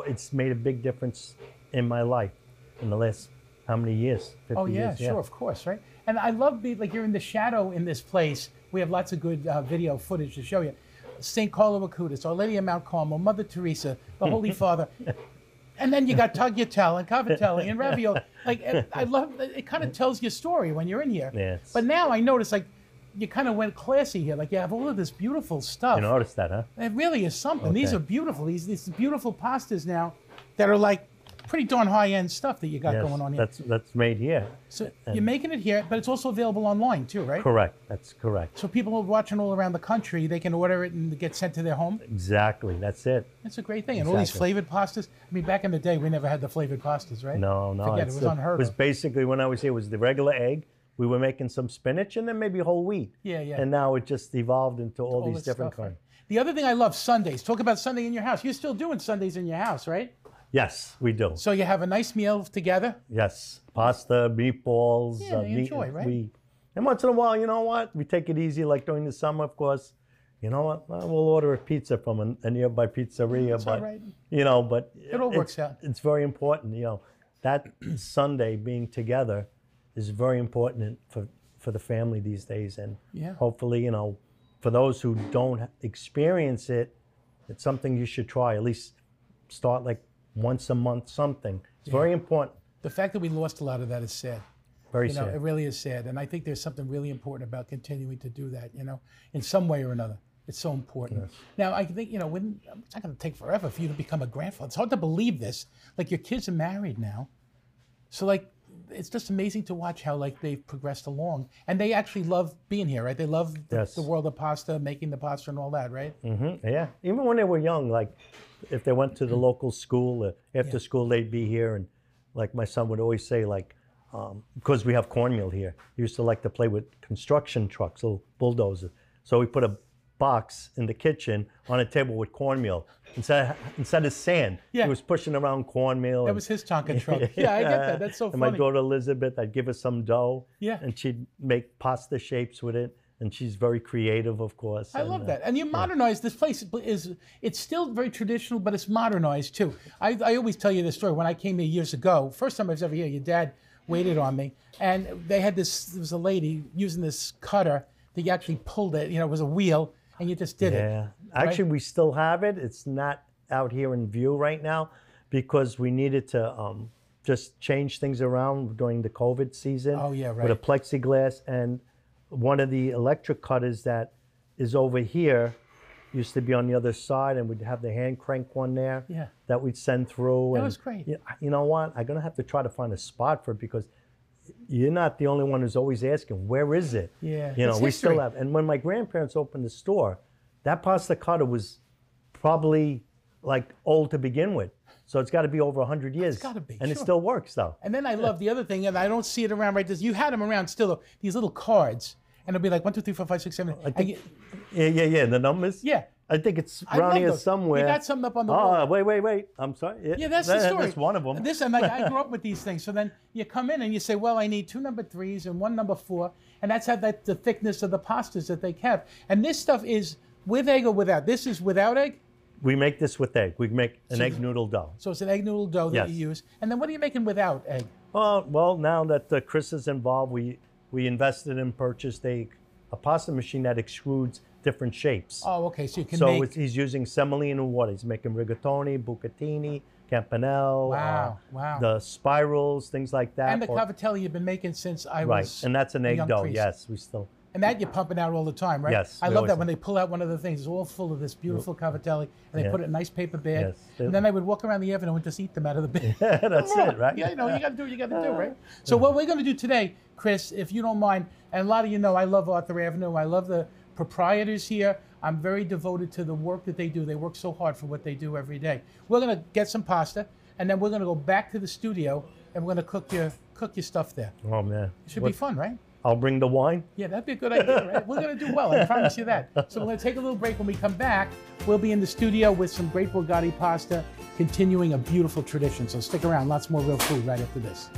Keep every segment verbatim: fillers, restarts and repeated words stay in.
it's made a big difference in my life in the last how many years? fifty Oh yeah, years, sure, of course, right? And I love being like you're in the shadow in this place. We have lots of good uh, video footage to show you. Saint Carlo Acutis, Our Lady of Mount Carmel, Mother Teresa, the Holy Father. And then you got Tagliatelle and Cavatelli and Ravioli. Like, it, I love it. Kind of tells your story when you're in here. Yes. But now I notice, like, you kind of went classy here. Like, you have all of this beautiful stuff. You noticed that, huh? It really is something. Okay. These are beautiful. These these beautiful pastas now that are like pretty darn high-end stuff that you got Yes, going on here. that's that's made here. So you're making it here, but it's also available online too, right? Correct. That's correct. So people who are watching all around the country, they can order it and get sent to their home. Exactly. That's it. That's a great thing. And all these Exactly. flavored pastas. I mean, back in the day, we never had the flavored pastas, right? No, no. Forget it. it's It was the- unheard It was of. basically, when I was here, it was the regular egg. We were making some spinach and then maybe whole wheat. Yeah, yeah. And now it just evolved into all, All these this different stuff, right? kinds. The other thing I love, Sundays. Talk about Sunday in your house. You're still doing Sundays in your house, right? Yes, we do. So you have a nice meal together. Yes, pasta, meatballs. Yeah, you meat, enjoy, right? We, and once in a while, you know what? We take it easy, like during the summer, of course. You know what? Well, we'll order a pizza from a, a nearby pizzeria, That's all but right. you know, but It all it's- works out. It's very important, you know, that Sunday being together is very important for for the family these days, and Yeah. hopefully, you know, for those who don't experience it, it's something you should try. At least start like once a month, something. It's very important. The fact that we lost a lot of that is sad. Very You know, sad. it really is sad. And I think there's something really important about continuing to do that, you know, in some way or another. It's so important. Now, I think, you know, when, it's not going to take forever for you to become a grandfather. It's hard to believe this. Like, your kids are married now. So, like, it's just amazing to watch how, like, they've progressed along. And they actually love being here, right? They love the, Yes. the world of pasta, making the pasta and all that, right? hmm Yeah, even when they were young, like if they went to the local school, uh, after Yeah. school they'd be here, and like my son would always say, like, um, because we have cornmeal here, he used to like to play with construction trucks, little bulldozers. So we put a box in the kitchen on a table with cornmeal instead of, instead of sand. Yeah. He was pushing around cornmeal. That and- was his Tonka truck. Yeah, I get that. That's so and funny. my daughter Elizabeth, I'd give her some dough, Yeah. and she'd make pasta shapes with it. And she's very creative, of course. I and, love uh, that. And you modernize this place is it's still very traditional, but it's modernized too. I, I always tell you this story. When I came here years ago, first time I was ever here, your dad waited on me, and they had this. There was a lady using this cutter that you actually pulled it. You know, it was a wheel, and you just did it. Yeah, actually, we still have it. It's not out here in view right now because we needed to um, just change things around during the COVID season. Oh, yeah, With a right. plexiglass, and one of the electric cutters that is over here used to be on the other side, and we'd have the hand crank one there. Yeah. That we'd send through. That and, was great. You you know what? I'm gonna have to try to find a spot for it because you're not the only one who's always asking, where is it? Yeah, You know, it's we history. still have. And when my grandparents opened the store, that pasta cutter was probably like old to begin with. So it's got to be over one hundred years. gotta be, And it sure. still works, though. And then I love the other thing, and I don't see it around right this. You had them around still, though, these little cards, and it'll be like one, two, three, four, five, six, seven. I and think, you- yeah, yeah, yeah. The numbers? yeah. I think it's I around love here those. somewhere. You got something up on the oh, wall. wait, wait, wait. I'm sorry. Yeah, that's the that- story. That's one of them. This, and like, I grew up with these things. So then you come in and you say, well, I need two number threes and one number four. And that's how that the thickness of the pastas that they have. And this stuff is with egg or without. This is without egg. We make this with egg. We make an So- egg noodle dough. So it's an egg noodle dough that Yes. you use. And then what are you making without egg? Uh, well, now that uh, Chris is involved, we, we invested and purchased a, a pasta machine that extrudes different shapes. Oh, okay. So you can So make. it's, he's using semolina water. He's making rigatoni, bucatini, campanelle, Wow, uh, wow. the spirals, things like that. and the or- cavatelli you've been making since I right, was. and that's an a egg young dough. priest. Yes, we still. And that you're pumping out all the time, right? Yes, I we love always that when do. they pull out one of the things, it's all full of this beautiful cavatelli, and they Yeah. put it in a nice paper bag. Yes. And then I would walk around the avenue and just eat them out of the bag. That's it, right? Yeah, you know, you got to do what you got to do, right? So what we're going to do today, Chris, if you don't mind, and a lot of you know I love Arthur Avenue. I love the proprietors here. I'm very devoted to the work that they do. They work so hard for what they do every day. We're going to get some pasta, and then we're going to go back to the studio, and we're going to cook your cook your stuff there. Oh man, It should What- be fun, right? I'll bring the wine. Yeah, that'd be a good idea, right? We're going to do well, I promise you that. So we're going to take a little break. When we come back, we'll be in the studio with some great Borgatti pasta, continuing a beautiful tradition. So stick around, lots more real food right after this.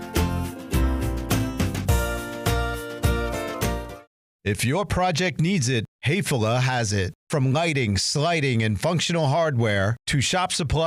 If your project needs it, Hayfula has it. From lighting, sliding, and functional hardware to shop supply